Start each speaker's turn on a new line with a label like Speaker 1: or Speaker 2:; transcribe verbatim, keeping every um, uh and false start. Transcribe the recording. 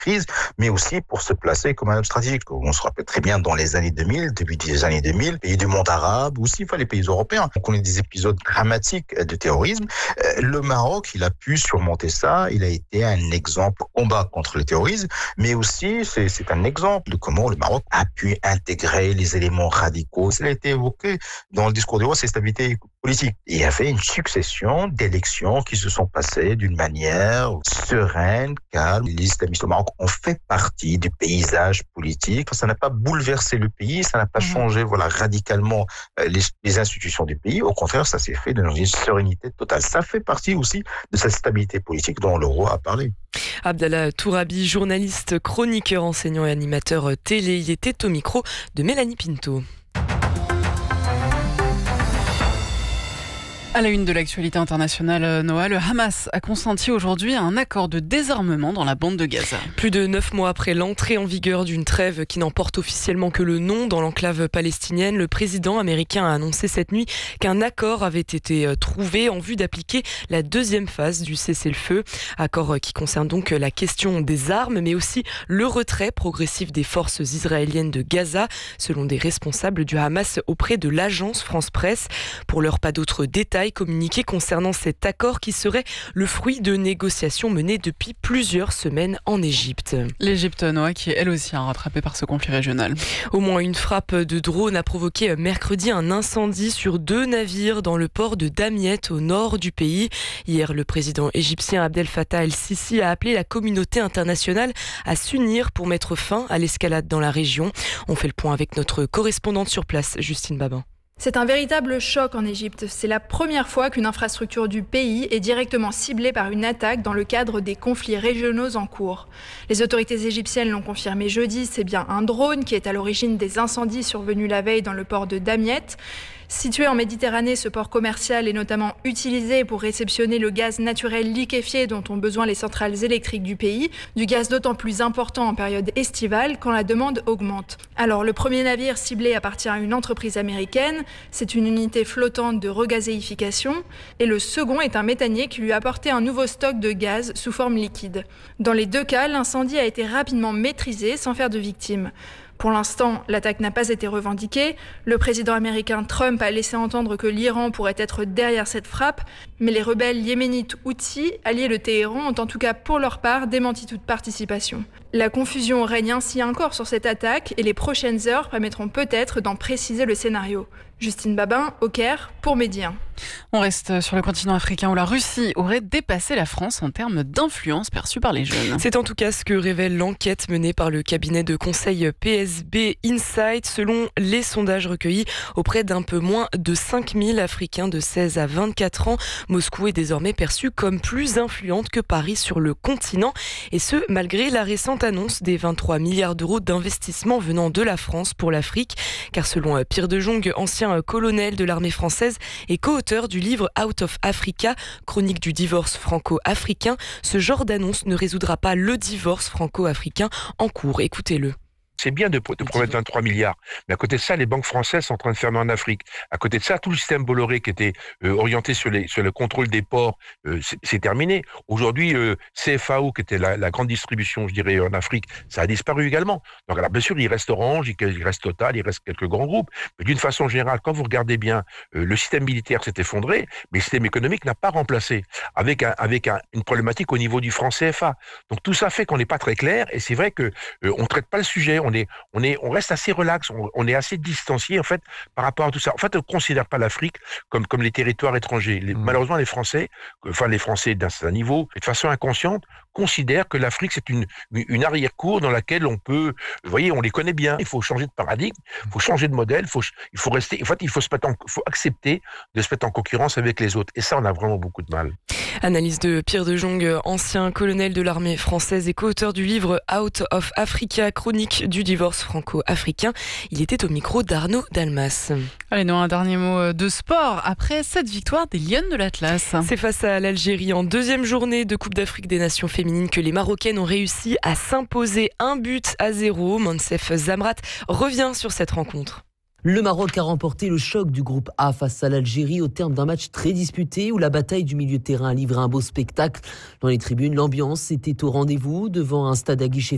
Speaker 1: crise, mais aussi pour se placer comme un hub stratégique. On se rappelle très bien dans les années deux mille, début des années deux mille, pays du monde arabe, aussi enfin, les pays européens. On connaît des épisodes dramatiques de terrorisme. Le Maroc, il a pu surmonter ça. Il a été un exemple au combat contre le terrorisme, mais aussi c'est, c'est un exemple de comment le Maroc a pu intégrer les éléments radicaux. Ça a été évoqué dans le discours de roi, c'est stabilité politique. Il y avait une succession d'élections qui se sont passées d'une manière sereine, calme. Les islamistes au Maroc ont fait partie du paysage politique. Ça n'a pas bouleversé le pays, ça n'a pas mmh. changé voilà, radicalement les, les institutions du pays. Au contraire, ça s'est fait dans une sérénité totale. Ça fait partie aussi de cette stabilité politique dont le roi a parlé.
Speaker 2: Abdallah Tourabi, journaliste, chroniqueur, enseignant et animateur télé. Il était au micro de Mélanie Pinto.
Speaker 3: À la une de l'actualité internationale, Noah, le Hamas a consenti aujourd'hui à un accord de désarmement dans la bande de Gaza.
Speaker 2: Plus de neuf mois après l'entrée en vigueur d'une trêve qui n'en porte officiellement que le nom dans l'enclave palestinienne, le président américain a annoncé cette nuit qu'un accord avait été trouvé en vue d'appliquer la deuxième phase du cessez-le-feu. Accord qui concerne donc la question des armes, mais aussi le retrait progressif des forces israéliennes de Gaza, selon des responsables du Hamas auprès de l'agence France-Presse. Pour l'heure, pas d'autres détails communiqué concernant cet accord qui serait le fruit de négociations menées depuis plusieurs semaines en Égypte.
Speaker 3: L'Égypte, Noah, qui est elle aussi rattrapée par ce conflit régional.
Speaker 2: Au moins une frappe de drone a provoqué mercredi un incendie sur deux navires dans le port de Damiette au nord du pays. Hier, le président égyptien Abdel Fattah el-Sisi a appelé la communauté internationale à s'unir pour mettre fin à l'escalade dans la région. On fait le point avec notre correspondante sur place, Justine Babin.
Speaker 4: C'est un véritable choc en Égypte. C'est la première fois qu'une infrastructure du pays est directement ciblée par une attaque dans le cadre des conflits régionaux en cours. Les autorités égyptiennes l'ont confirmé jeudi, c'est bien un drone qui est à l'origine des incendies survenus la veille dans le port de Damiette. Situé en Méditerranée, ce port commercial est notamment utilisé pour réceptionner le gaz naturel liquéfié dont ont besoin les centrales électriques du pays, du gaz d'autant plus important en période estivale quand la demande augmente. Alors le premier navire ciblé appartient à une entreprise américaine, c'est une unité flottante de regazéification, et le second est un méthanier qui lui a apporté un nouveau stock de gaz sous forme liquide. Dans les deux cas, l'incendie a été rapidement maîtrisé sans faire de victimes. Pour l'instant, l'attaque n'a pas été revendiquée. Le président américain Trump a laissé entendre que l'Iran pourrait être derrière cette frappe, mais les rebelles yéménites Houthis, alliés de Téhéran, ont en tout cas pour leur part démenti toute participation. La confusion règne ainsi encore sur cette attaque et les prochaines heures permettront peut-être d'en préciser le scénario. Justine Babin, au Caire, pour Média.
Speaker 3: On reste sur le continent africain où la Russie aurait dépassé la France en termes d'influence perçue par les jeunes.
Speaker 2: C'est en tout cas ce que révèle l'enquête menée par le cabinet de conseil P S B Insight. Selon les sondages recueillis auprès d'un peu moins de cinq mille Africains de seize à vingt-quatre ans, Moscou est désormais perçue comme plus influente que Paris sur le continent. Et ce, malgré la récente annonce des vingt-trois milliards d'euros d'investissement venant de la France pour l'Afrique. Car selon Pierre de Jong, ancien colonel de l'armée française et co-auteur du livre Out of Africa, chronique du divorce franco-africain, ce genre d'annonce ne résoudra pas le divorce franco-africain en cours. Écoutez-le.
Speaker 5: C'est bien de, de promettre vingt-trois milliards, mais à côté de ça, les banques françaises sont en train de fermer en Afrique. À côté de ça, tout le système Bolloré qui était euh, orienté sur, les, sur le contrôle des ports, euh, c'est, c'est terminé. Aujourd'hui, euh, C F A O, qui était la, la grande distribution, je dirais, en Afrique, ça a disparu également. Donc, alors, bien sûr, il reste Orange, il reste Total, il reste quelques grands groupes. Mais d'une façon générale, quand vous regardez bien, euh, le système militaire s'est effondré, mais le système économique n'a pas remplacé, avec, un, avec un, une problématique au niveau du franc C F A. Donc, tout ça fait qu'on n'est pas très clair, et c'est vrai que euh, on traite pas le sujet, on est, on est, on reste assez relax, on, on est assez distancié en fait par rapport à tout ça. En fait, on ne considère pas l'Afrique comme comme les territoires étrangers. Les, mmh. Malheureusement, les Français, enfin les Français d'un certain niveau, de façon inconsciente, considèrent que l'Afrique c'est une une arrière-cour dans laquelle on peut, vous voyez, on les connaît bien. Il faut changer de paradigme, il faut changer de modèle, il faut il faut rester. En fait, il faut se mettre en, faut accepter de se mettre en concurrence avec les autres. Et ça, on a vraiment beaucoup de mal.
Speaker 2: Analyse de Pierre de Jong, ancien colonel de l'armée française et co-auteur du livre Out of Africa, chronique du divorce franco-africain. Il était au micro d'Arnaud Dalmas.
Speaker 3: Allez, nous un dernier mot de sport. Après cette victoire des Lionnes de l'Atlas.
Speaker 2: C'est face à l'Algérie en deuxième journée de Coupe d'Afrique des Nations féminines que les Marocaines ont réussi à s'imposer un but à zéro. Monsef Zamrat revient sur cette rencontre.
Speaker 6: Le Maroc a remporté le choc du groupe A face à l'Algérie au terme d'un match très disputé où la bataille du milieu de terrain a livré un beau spectacle. Dans les tribunes, l'ambiance était au rendez-vous devant un stade à guichet